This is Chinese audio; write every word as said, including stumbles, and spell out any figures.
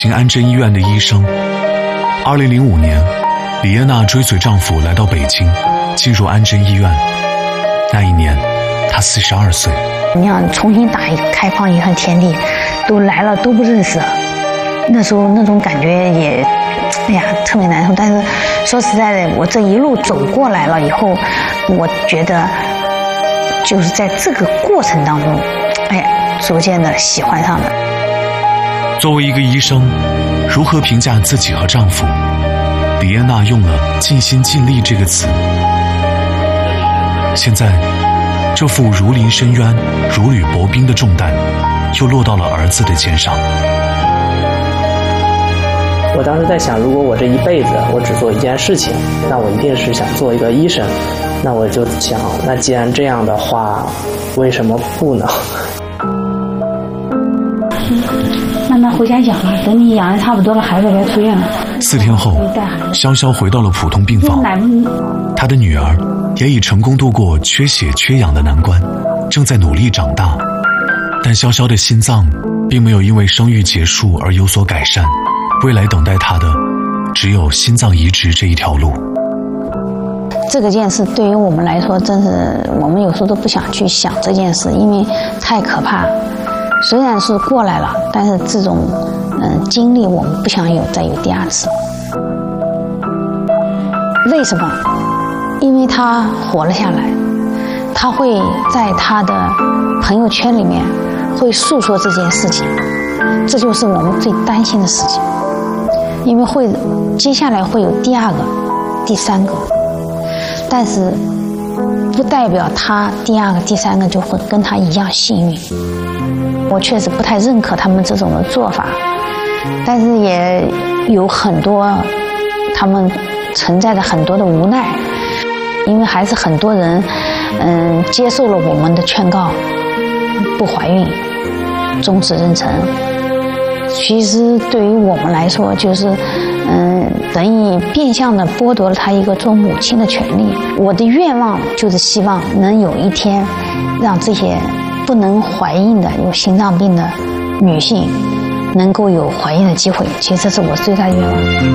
进安贞医院的医生。二零零五年，李叶娜追随丈夫来到北京，进入安贞医院。那一年，她四十二岁。 你想重新打一个开放一片天地，都来了都不认识，那时候那种感觉也，哎呀，特别难受。但是说实在的，我这一路走过来了以后，我觉得就是在这个过程当中，哎呀，逐渐的喜欢上了。 作为一个医生，如何评价自己和丈夫？李叶娜用了“尽心尽力”这个词。现在，这副如临深渊、如履薄冰的重担，又落到了儿子的肩上。 我当时在想，如果我这一辈子我只做一件事情，那我一定是想做一个医生。那我就想，那既然这样的话，为什么不呢？ 慢慢回家养吧，等你养的差不多了，孩子该出院了。 四天后，潇潇回到了普通病房，她的女儿也已成功度过缺血缺氧的难关，正在努力长大。但潇潇的心脏并没有因为生育结束而有所改善，未来等待她的只有心脏移植这一条路。 这个件事对于我们来说，真是我们有时候都不想去想这件事，因为太可怕。虽然是过来了，但是这种嗯经历我们不想有再有第二次。为什么？因为他活了下来，他会在他的朋友圈里面会诉说这件事情，这就是我们最担心的事情。因为会接下来会有第二个、第三个，但是不代表他第二个、第三个就会跟他一样幸运。我确实不太认可他们这种的做法，但是也有很多他们存在着很多的无奈，因为还是很多人嗯接受了我们的劝告，不怀孕，终止妊娠。其实对于我们来说，就是嗯等于变相的剥夺了她一个做母亲的权利。我的愿望就是希望能有一天让这些不能怀孕的有心脏病的女性能够有怀孕的机会，其实这是我最大的愿望。